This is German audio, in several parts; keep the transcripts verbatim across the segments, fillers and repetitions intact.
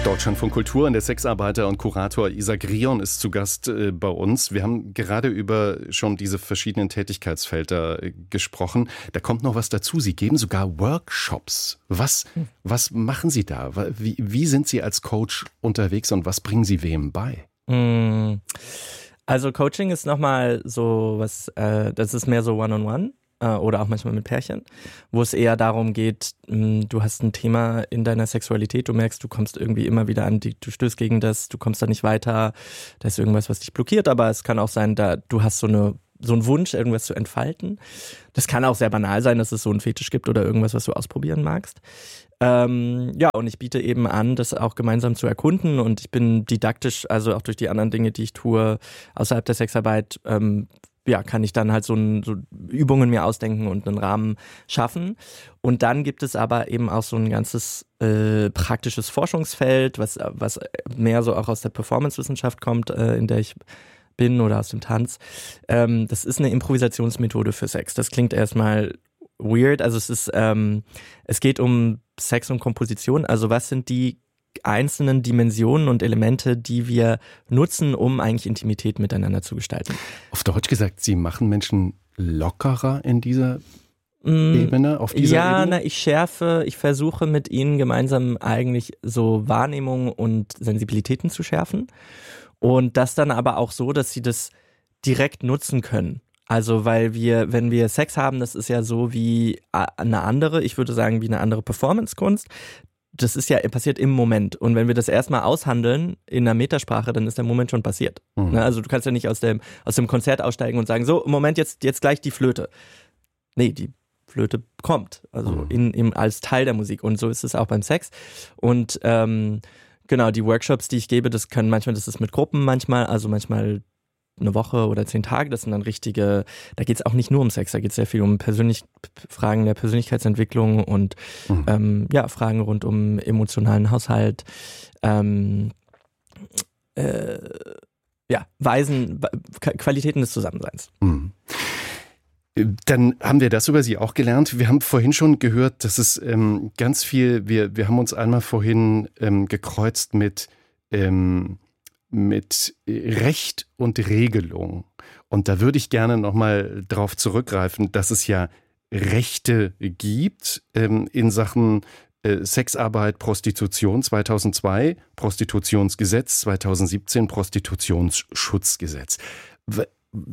Deutschlandfunk Kultur und der Sexarbeiter und Kurator Isa Grion ist zu Gast äh, bei uns. Wir haben gerade über schon diese verschiedenen Tätigkeitsfelder äh, gesprochen. Da kommt noch was dazu. Sie geben sogar Workshops. Was, was machen Sie da? Wie, wie sind Sie als Coach unterwegs und was bringen Sie wem bei? Also Coaching ist nochmal so was, äh, das ist mehr so One-on-One. Oder auch manchmal mit Pärchen, wo es eher darum geht, du hast ein Thema in deiner Sexualität, du merkst, du kommst irgendwie immer wieder an, du stößt gegen das, du kommst da nicht weiter, da ist irgendwas, was dich blockiert, aber es kann auch sein, da du hast so eine so einen Wunsch, irgendwas zu entfalten. Das kann auch sehr banal sein, dass es so einen Fetisch gibt oder irgendwas, was du ausprobieren magst. Ähm, ja, und ich biete eben an, das auch gemeinsam zu erkunden und ich bin didaktisch, also auch durch die anderen Dinge, die ich tue, außerhalb der Sexarbeit, ähm, ja, kann ich dann halt so, ein, so Übungen mir ausdenken und einen Rahmen schaffen. Und dann gibt es aber eben auch so ein ganzes äh, praktisches Forschungsfeld, was, was mehr so auch aus der Performance-Wissenschaft kommt, äh, in der ich bin oder aus dem Tanz. Ähm, das ist eine Improvisationsmethode für Sex. Das klingt erstmal weird. Also es ist, ähm, es geht um Sex und Komposition. Also was sind die einzelnen Dimensionen und Elemente, die wir nutzen, um eigentlich Intimität miteinander zu gestalten. Auf Deutsch gesagt, Sie machen Menschen lockerer in dieser mm, Ebene, auf dieser ja, Ebene? Ja, ich schärfe, ich versuche mit ihnen gemeinsam eigentlich so Wahrnehmung und Sensibilitäten zu schärfen und das dann aber auch so, dass sie das direkt nutzen können. Also weil wir, wenn wir Sex haben, das ist ja so wie eine andere, ich würde sagen wie eine andere Performance-Kunst. Das ist ja passiert im Moment. Und wenn wir das erstmal aushandeln in einer Metasprache, dann ist der Moment schon passiert. Mhm. Also du kannst ja nicht aus dem, aus dem Konzert aussteigen und sagen, so, Moment, jetzt, jetzt gleich die Flöte. Nee, die Flöte kommt. Also mhm. in, in, als Teil der Musik. Und so ist es auch beim Sex. Und ähm, genau, die Workshops, die ich gebe, das können manchmal, das ist mit Gruppen manchmal, also manchmal eine Woche oder zehn Tage, das sind dann richtige, da geht es auch nicht nur um Sex, da geht es sehr viel um persönlich, Fragen der Persönlichkeitsentwicklung und mhm. ähm, ja, Fragen rund um emotionalen Haushalt, ähm, äh, ja, Weisen, Qualitäten des Zusammenseins. Mhm. Dann haben wir das über Sie auch gelernt. Wir haben vorhin schon gehört, dass es ähm, ganz viel, wir, wir haben uns einmal vorhin ähm, gekreuzt mit ähm, mit Recht und Regelung. Und da würde ich gerne nochmal drauf zurückgreifen, dass es ja Rechte gibt ähm, in Sachen äh, Sexarbeit, Prostitution zweitausendzwei, Prostitutionsgesetz zweitausendsiebzehn, Prostitutionsschutzgesetz. W-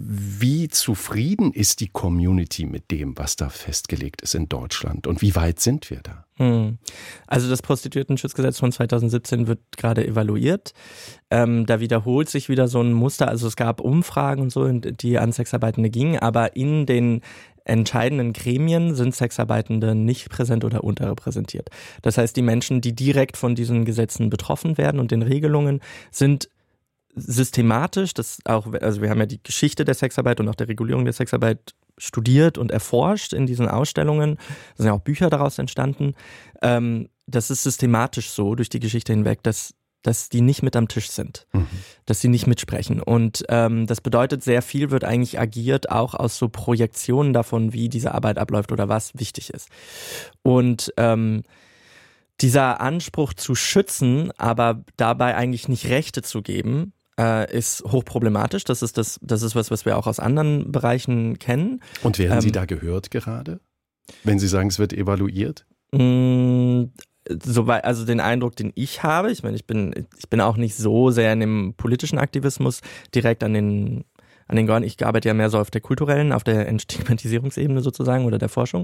Wie zufrieden ist die Community mit dem, was da festgelegt ist in Deutschland? Und wie weit sind wir da? Hm. Also das Prostituiertenschutzgesetz von zweitausendsiebzehn wird gerade evaluiert. Ähm, da wiederholt sich wieder so ein Muster. Also es gab Umfragen und so, die an Sexarbeitende gingen, aber in den entscheidenden Gremien sind Sexarbeitende nicht präsent oder unterrepräsentiert. Das heißt, die Menschen, die direkt von diesen Gesetzen betroffen werden und den Regelungen, sind systematisch, das auch, also wir haben ja die Geschichte der Sexarbeit und auch der Regulierung der Sexarbeit studiert und erforscht in diesen Ausstellungen. Da sind ja auch Bücher daraus entstanden. Ähm, das ist systematisch so durch die Geschichte hinweg, dass, dass die nicht mit am Tisch sind, mhm. dass sie nicht mitsprechen. Und ähm, das bedeutet, sehr viel wird eigentlich agiert, auch aus so Projektionen davon, wie diese Arbeit abläuft oder was wichtig ist. Und ähm, dieser Anspruch zu schützen, aber dabei eigentlich nicht Rechte zu geben, äh, ist hochproblematisch. Das ist das, das ist was, was wir auch aus anderen Bereichen kennen. Und werden ähm, Sie da gehört gerade? Wenn Sie sagen, es wird evaluiert? Mh, soweit, also den Eindruck, den ich habe, ich meine, ich bin, ich bin auch nicht so sehr in dem politischen Aktivismus direkt an den an den Gehören. Ich arbeite ja mehr so auf der kulturellen, auf der Entstigmatisierungsebene sozusagen oder der Forschung.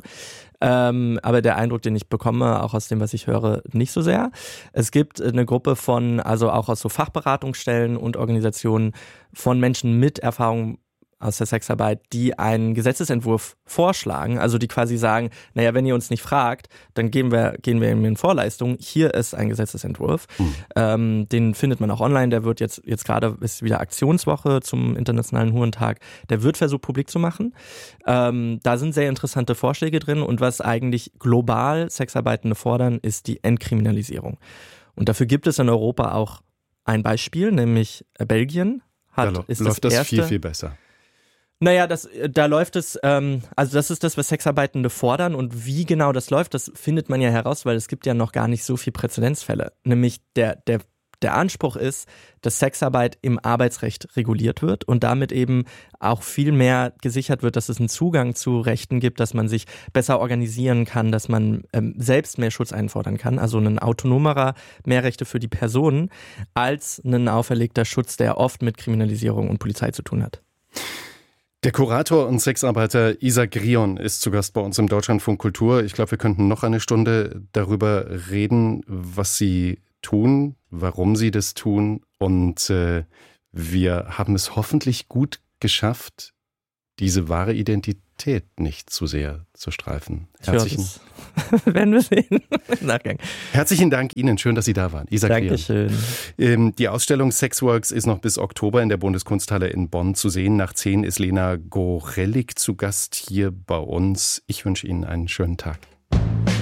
Ähm, aber der Eindruck, den ich bekomme, auch aus dem, was ich höre, nicht so sehr. Es gibt eine Gruppe von, also auch aus so Fachberatungsstellen und Organisationen von Menschen mit Erfahrung aus der Sexarbeit, die einen Gesetzesentwurf vorschlagen, also die quasi sagen, naja, wenn ihr uns nicht fragt, dann gehen wir, gehen wir in Vorleistung. Hier ist ein Gesetzesentwurf. Mhm. Ähm, den findet man auch online. Der wird jetzt, jetzt gerade ist wieder Aktionswoche zum Internationalen Hurentag. Der wird versucht, publik zu machen. Ähm, da sind sehr interessante Vorschläge drin und was eigentlich global Sexarbeitende fordern, ist die Entkriminalisierung. Und dafür gibt es in Europa auch ein Beispiel, nämlich Belgien. Hat, da ist läuft das, das erste, viel, viel besser. Naja, das, da läuft es, ähm, also das ist das, was Sexarbeitende fordern und wie genau das läuft, das findet man ja heraus, weil es gibt ja noch gar nicht so viel Präzedenzfälle. Nämlich der, der, der Anspruch ist, dass Sexarbeit im Arbeitsrecht reguliert wird und damit eben auch viel mehr gesichert wird, dass es einen Zugang zu Rechten gibt, dass man sich besser organisieren kann, dass man ähm, selbst mehr Schutz einfordern kann, also ein autonomerer Mehrrechte für die Personen als ein auferlegter Schutz, der oft mit Kriminalisierung und Polizei zu tun hat. Der Kurator und Sexarbeiter Isak Grion ist zu Gast bei uns im Deutschlandfunk Kultur. Ich glaube, wir könnten noch eine Stunde darüber reden, was Sie tun, warum Sie das tun. Und äh, wir haben es hoffentlich gut geschafft, diese wahre Identität nicht zu sehr zu streifen. Herzlichen, ja, werden wir sehen im Nachgang. Herzlichen Dank Ihnen, schön, dass Sie da waren. Isak Dankeschön. Ähm, die Ausstellung Sexworks ist noch bis Oktober in der Bundeskunsthalle in Bonn zu sehen. Nach zehn ist Lena Gorelik zu Gast hier bei uns. Ich wünsche Ihnen einen schönen Tag.